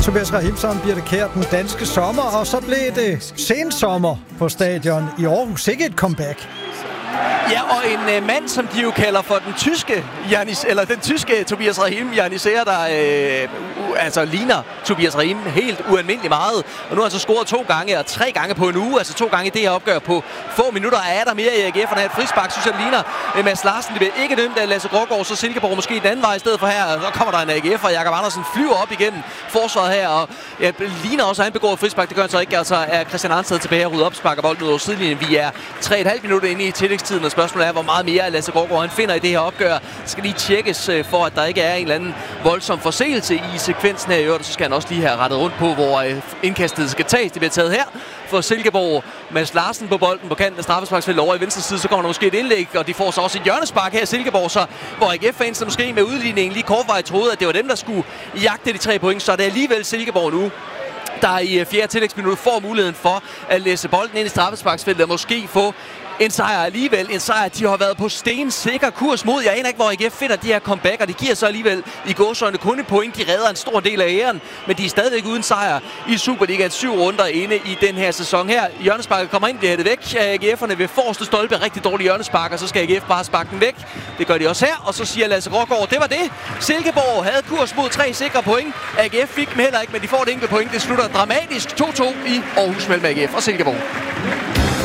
Tobias Rahimson, Birthe Kjær, den danske sommer, og så blev det sensommer på stadion i Aarhus. Ikke et comeback. Ja, og en mand, som de jo kalder for den tyske Tobias Rahim, Janisser, der ligner Tobias Rahim helt ualmindeligt meget. Og nu har han så scoret 2 gange og 3 gange på en uge, altså 2 gange i det her opgør på få minutter. Er der mere i AGF, og et frispark, synes jeg, ligner Mads Larsen. Det bliver ikke dømt af Lasse Grågaard, så Silkeborg måske den anden vej i stedet for her. Så kommer der en AGF, og Jakob Andersen flyver op igennem forsvaret her, og ligner også, at han begår et frispark. Det gør han så ikke, altså er Christian Arnsted tilbage og rydder op, sparker bolden ud over sidelinjen. Vi er 3,5 minutter inde i tillægstiden, og spørgsmålet er, hvor meget mere Lasse Grågaard han finder i det her opgør. Det skal lige tjekkes for, at der ikke er en eller anden voldsom forseelse i sekvensen her i øvrigt. Så skal han også lige have rettet rundt på, hvor indkastet skal tages. Det bliver taget her for Silkeborg. Mads Larsen på bolden på kanten af straffesparksfeltet over i venstre side. Så kommer der måske et indlæg, og de får så også et hjørnespark her i Silkeborg, så hvor AGF-fans måske med udligningen lige kortvarigt troede, at det var dem, der skulle jagte de 3 point. Så er det alligevel Silkeborg nu, der i 4. tillægsminut får muligheden for at læse bolden ind i straffesparksfeltet og måske få en sejr alligevel. En sejr, de har været på stensikker kurs mod. Jeg aner ikke, hvor AGF finder de her comeback, og de giver så alligevel i gåseøjne kun et point. De redder en stor del af æren, men de er stadigvæk uden sejr i Superligaen 7 runder inde i den her sæson her. Hjørnesparket kommer ind, bliver hættet væk af AGF'erne ved forreste stolpe. Rigtig dårlig hjørnespark, og så skal AGF bare sparke den væk. Det gør de også her, og så siger Lasse Grågaard, det var det. Silkeborg havde kurs mod 3 sikre point. AGF fik dem heller ikke, men de får et enkelt point. Det slutter dramatisk 2-2 i Aarhus mellem AGF og Silkeborg.